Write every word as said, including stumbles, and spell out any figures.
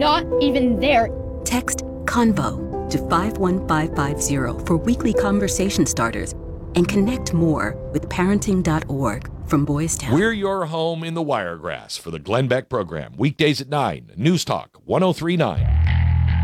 not even there. Text CONVO to five one five five zero for weekly conversation starters and connect more with parenting dot org from Boys Town. We're your home in the Wiregrass for the Glenn Beck program. Weekdays at nine. News Talk one oh three point nine.